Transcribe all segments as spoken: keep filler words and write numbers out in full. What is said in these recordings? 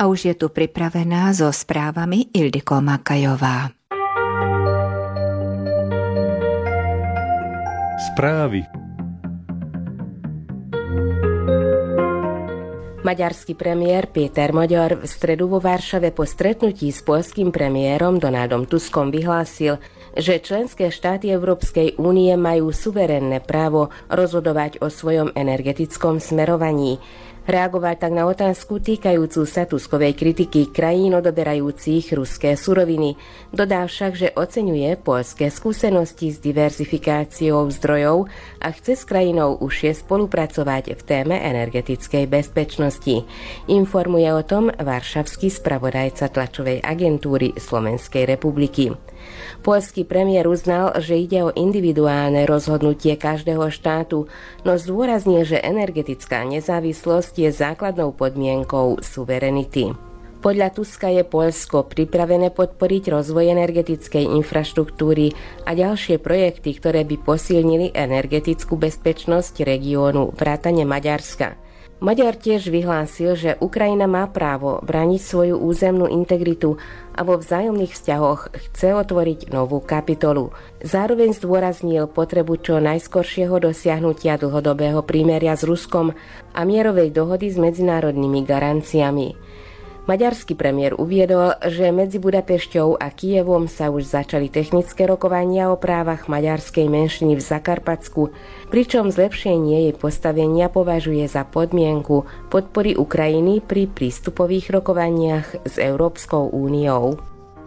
A už je tu pripravená so správami Ildiko Makajová. Správy. Maďarský premiér Péter Magyar v stredu vo Varšave po stretnutí s poľským premiérom Donaldom Tuskom vyhlásil, že členské štáty Európskej únie majú suverénne právo rozhodovať o svojom energetickom smerovaní. Reagoval tak na otázku týkajúcu sa Tuskovej kritiky krajín odoberajúcich ruské suroviny. Dodal však, že oceňuje poľské skúsenosti s diverzifikáciou zdrojov a chce s krajinou užšie spolupracovať v téme energetickej bezpečnosti. Informuje o tom varšavský spravodajca tlačovej agentúry Slovenskej republiky. Poľský premiér uznal, že ide o individuálne rozhodnutie každého štátu, no zdôraznil, že energetická nezávislosť je základnou podmienkou suverenity. Podľa Tuska je Poľsko pripravené podporiť rozvoj energetickej infraštruktúry a ďalšie projekty, ktoré by posilnili energetickú bezpečnosť regiónu vrátane Maďarska. Maďar tiež vyhlásil, že Ukrajina má právo brániť svoju územnú integritu a vo vzájomných vzťahoch chce otvoriť novú kapitolu. Zároveň zdôraznil potrebu čo najskoršieho dosiahnutia dlhodobého prímeria s Ruskom a mierovej dohody s medzinárodnými garanciami. Maďarský premiér uviedol, že medzi Budapešťou a Kyjevom sa už začali technické rokovania o právach maďarskej menšiny v Zakarpatsku, pričom zlepšenie jej postavenia považuje za podmienku podpory Ukrajiny pri prístupových rokovaniach s Európskou úniou.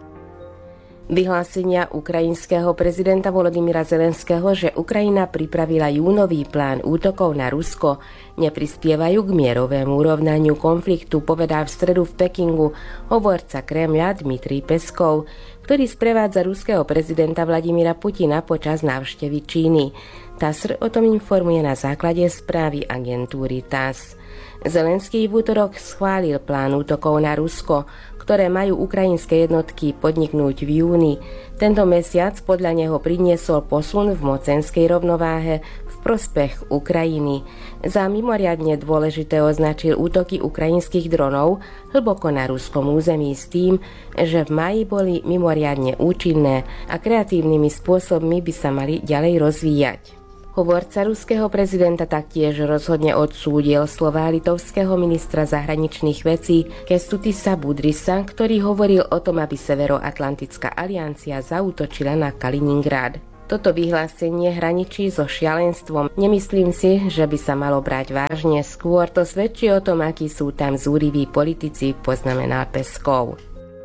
Vyhlásenia ukrajinského prezidenta Volodymyra Zelenského, že Ukrajina pripravila júnový plán útokov na Rusko, neprispievajú k mierovému urovnaniu konfliktu, povedal v stredu v Pekingu hovorca Kremľa Dmitrij Peskov, ktorý sprevádza ruského prezidenta Vladimíra Putina počas návštevy Číny. TASR o tom informuje na základe správy agentúry TASS. Zelenský v útorok schválil plán útokov na Rusko, ktoré majú ukrajinské jednotky podniknúť v júni. Tento mesiac podľa neho priniesol posun v mocenskej rovnováhe v prospech Ukrajiny. Za mimoriadne dôležité označil útoky ukrajinských dronov hlboko na ruskom území s tým, že v máji boli mimoriadne účinné a kreatívnymi spôsobmi by sa mali ďalej rozvíjať. Hovorca ruského prezidenta taktiež rozhodne odsúdil slová litovského ministra zahraničných vecí Kęstutisa Budrysa, ktorý hovoril o tom, aby Severoatlantická aliancia zaútočila na Kaliningrad. Toto vyhlásenie hraničí so šialenstvom. Nemyslím si, že by sa malo brať vážne, skôr to svedčí o tom, akí sú tam zúriví politici, poznamenal Peskov.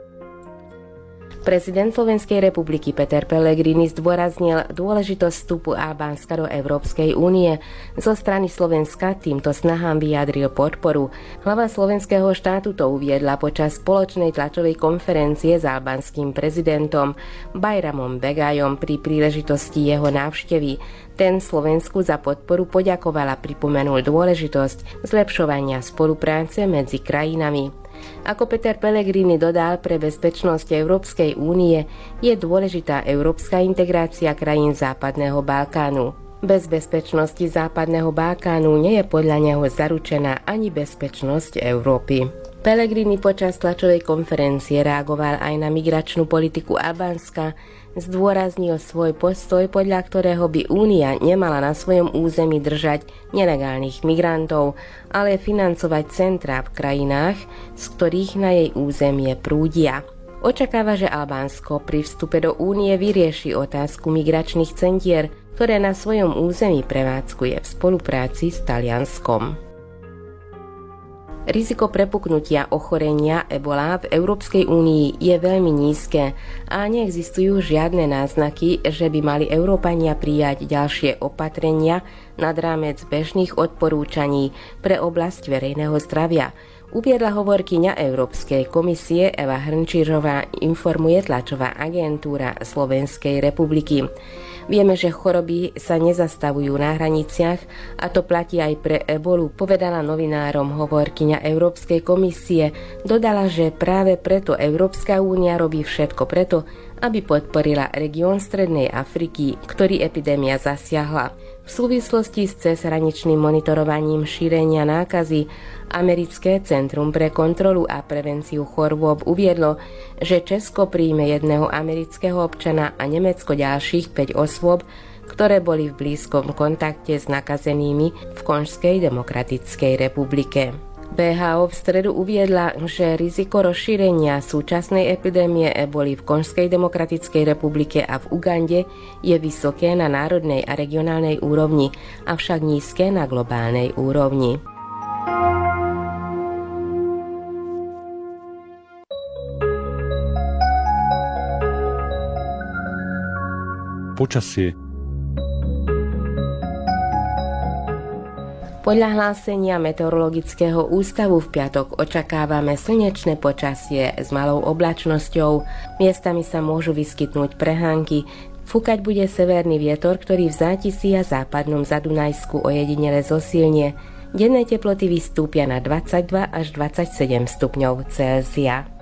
Prezident Slovenskej republiky Peter Pellegrini zdôraznil dôležitosť vstupu Albánska do Európskej únie. Zo strany Slovenska týmto snahám vyjadril podporu. Hlava slovenského štátu to uviedla počas spoločnej tlačovej konferencie s albánskym prezidentom Bajramom Begajom pri príležitosti jeho návštevy. Ten Slovensku za podporu poďakoval a pripomenul dôležitosť zlepšovania spolupráce medzi krajinami. Ako Peter Pellegrini dodal, pre bezpečnosť Európskej únie je dôležitá európska integrácia krajín Západného Balkánu. Bez bezpečnosti Západného Balkánu nie je podľa neho zaručená ani bezpečnosť Európy. Pellegrini počas tlačovej konferencie reagoval aj na migračnú politiku Albánska, zdôraznil svoj postoj, podľa ktorého by Únia nemala na svojom území držať nelegálnych migrantov, ale financovať centrá v krajinách, z ktorých na jej územie prúdia. Očakáva, že Albánsko pri vstupe do Únie vyrieši otázku migračných centier, ktoré na svojom území prevádzkuje v spolupráci s Talianskom. Riziko prepuknutia ochorenia ebola v Európskej únii je veľmi nízke a neexistujú žiadne náznaky, že by mali Európania prijať ďalšie opatrenia nad rámec bežných odporúčaní pre oblasť verejného zdravia. Uviedla hovorkyňa Európskej komisie Eva Hrnčířová, informuje tlačová agentúra Slovenskej republiky. Vieme, že choroby sa nezastavujú na hraniciach a to platí aj pre ebolu, povedala novinárom hovorkyňa Európskej komisie. Dodala, že práve preto Európska únia robí všetko preto, aby podporila región Strednej Afriky, ktorý epidémia zasiahla. V súvislosti s cezhraničným monitorovaním šírenia nákazy Americké centrum pre kontrolu a prevenciu chorôb uviedlo, že Česko príjme jedného amerického občana a Nemecko ďalších päť osôb, ktoré boli v blízkom kontakte s nakazenými v Konžskej demokratickej republike. bé há ó v stredu uviedla, že riziko rozšírenia súčasnej epidémie eboli v Konžskej demokratickej republike a v Ugande je vysoké na národnej a regionálnej úrovni, avšak nízke na globálnej úrovni. Počasie. Podľa hlásenia Meteorologického ústavu v piatok očakávame slnečné počasie s malou oblačnosťou. Miestami sa môžu vyskytnúť prehánky. Fúkať bude severný vietor, ktorý v zátisí a západnom Zadunajsku ojedinele zosilnie. Denné teploty vystúpia na dvadsaťdva až dvadsaťsedem stupňov Celzia.